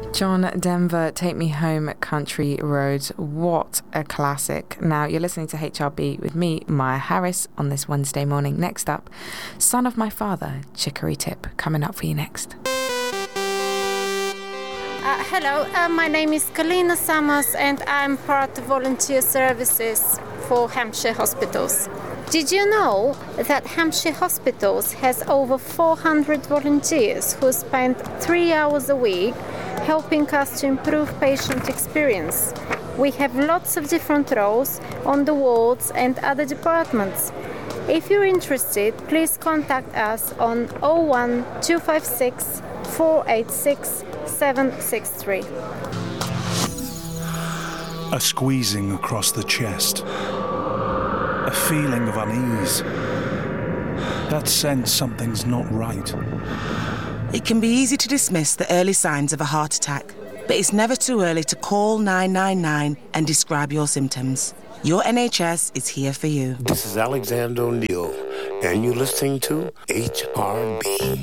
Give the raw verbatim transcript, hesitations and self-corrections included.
John Denver, Take Me Home, Country Roads. What a classic. Now, you're listening to H R B with me, Maya Harris, on this Wednesday morning. Next up, Son of My Father, Chicory Tip, coming up for you next. Uh, hello, uh, my name is Kalina Samas and I'm part of volunteer services for Hampshire Hospitals. Did you know that Hampshire Hospitals has over four hundred volunteers who spend three hours a week helping us to improve patient experience? We have lots of different roles on the wards and other departments. If you're interested, please contact us on oh one two five six four eight six seven six three. A squeezing across the chest. A feeling of unease. That sense something's not right. It can be easy to dismiss the early signs of a heart attack, but it's never too early to call nine nine nine and describe your symptoms. Your N H S is here for you. This is Alexander O'Neill, and you're listening to H R B.